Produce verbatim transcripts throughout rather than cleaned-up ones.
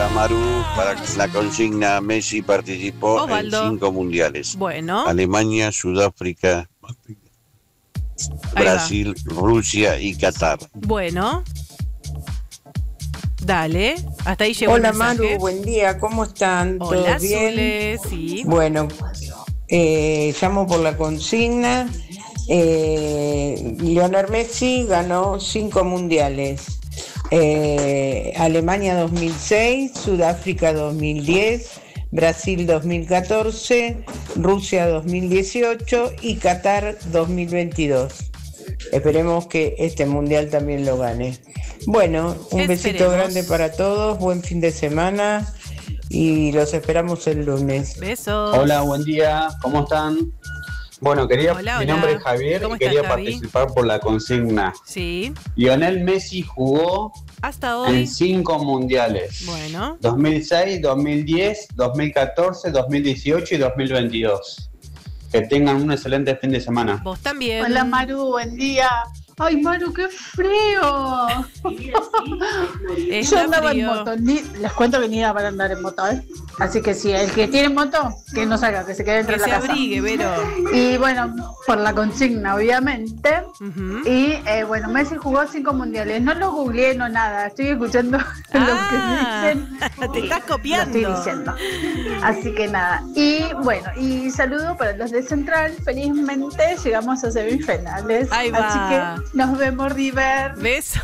Hola Maru, para la consigna Messi participó Osvaldo. en cinco mundiales. Bueno. Alemania, Sudáfrica, Ahí va. Brasil, Rusia y Qatar. Bueno. Dale, hasta ahí llegó Hola el mensaje. Maru, buen día, ¿cómo están? ¿Todo Hola, bien? Zule, sí. Bueno, eh, llamo por la consigna. Eh, Lionel Messi ganó cinco mundiales. Eh, Alemania dos mil seis, Sudáfrica dos mil diez, Brasil dos mil catorce, Rusia dos mil dieciocho y Qatar dos mil veintidós. Esperemos que este mundial también lo gane. Bueno, un Esperemos. besito grande para todos, buen fin de semana y los esperamos el lunes. Besos. Hola, buen día, ¿cómo están? Bueno, quería, Hola, mi hola. nombre es Javier ¿Cómo y quería estás, Javi? participar por la consigna. Sí. Lionel Messi jugó Hasta hoy. en cinco mundiales. Bueno. dos mil seis, dos mil diez, dos mil catorce, dos mil dieciocho y dos mil veintidós. Que tengan un excelente fin de semana. Vos también. Hola Maru, buen día. Ay Maru, qué frío. Está Yo andaba frío. en moto, ni- les cuento que ni iba para andar en moto, ¿eh? Así que sí, el que tiene moto, que no salga, que se quede dentro Que de se la casa. abrigue, Vero. Y bueno, por la consigna, obviamente. Ujú. Y eh, bueno, Messi jugó cinco mundiales. No lo googleé, no nada. Estoy escuchando Ah, lo que dicen. te estás Lo copiando. estoy diciendo. Así que nada. Y bueno, y saludo para los de Central. Felizmente llegamos a semifinales. Ahí va. Así que nos vemos, River. Besos.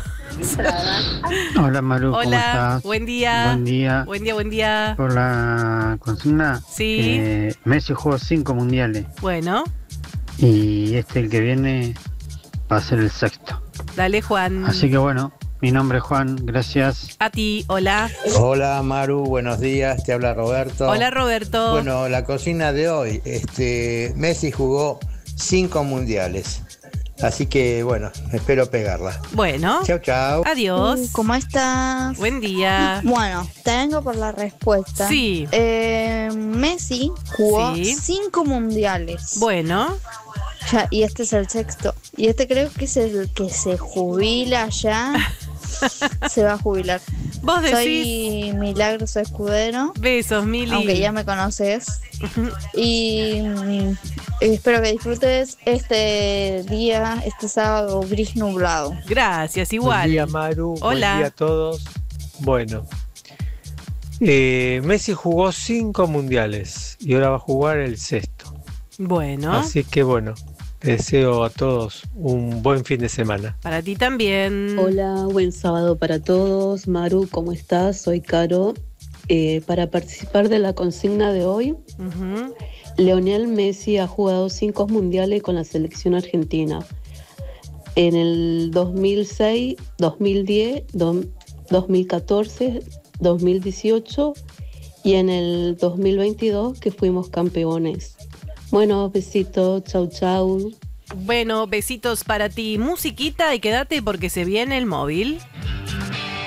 Hola Maru, ¿cómo Hola, estás? buen día. Buen día. Buen día, buen día. Por la consigna, Sí. eh, Messi jugó cinco mundiales Bueno, y este el que viene va a ser el sexto. dale, Juan. Así que bueno, mi nombre es Juan, gracias. A ti, hola. Hola Maru, buenos días, te habla Roberto. Hola, Roberto. Bueno, la consigna de hoy, este, Messi jugó cinco mundiales, así que bueno, espero pegarla. Bueno, Chau, chau. adiós. ¿Cómo estás? Buen día. Bueno, te vengo por la respuesta. Sí. Eh, Messi jugó Sí. cinco mundiales. Bueno, Ya, y este es el sexto. Y este creo que es el que se jubila ya. Se va a jubilar. vos decís. Soy Milagros Escudero, Besos, Mili. aunque ya me conoces. Y mm, espero que disfrutes este día, este sábado gris nublado. Gracias, igual. Buen día, Maru. Hola. Buen día a todos. Bueno, eh, Messi jugó cinco mundiales y ahora va a jugar el sexto. Bueno, Así que bueno, deseo a todos un buen fin de semana. para ti también. Hola, buen sábado para todos. Maru, ¿cómo estás? Soy Caro. Eh, para participar de la consigna de hoy, Ujú. Lionel Messi ha jugado cinco mundiales con la selección argentina. En el dos mil seis, dos mil diez, do- dos mil catorce, dos mil dieciocho y en el dos mil veintidós que fuimos campeones. Bueno, besitos, chau chau. Bueno, besitos para ti. Musiquita y quédate porque se viene el móvil.